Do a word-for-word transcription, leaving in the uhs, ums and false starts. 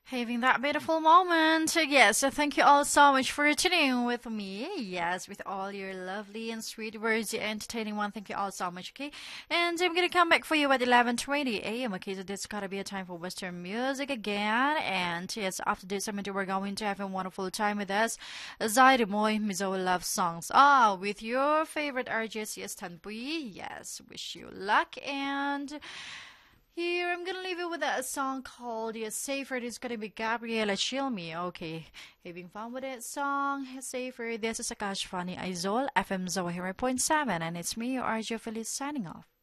Having that beautiful moment. Yes, so thank you all so much for tuning in with me. Yes, with all your lovely and sweet words, your entertaining one. Thank you all so much, okay? And I'm gonna come back for you at eleven twenty a m, okay? So this gotta be a time for Western music again. And yes, after this, I'm we're going to have a wonderful time with us. Zaire Moy, Mizo Love Songs. Ah, with your favorite artist, yes, Tanpui. Yes, wish you luck and here, I'm gonna leave you with a song called Yes Safer. It's gonna be Gabriela Chilmi. Okay, having fun with that song. Yes Safer. This is Akash Fani Aizol, F M zero point seven, and it's me, your R J Feliz, signing off.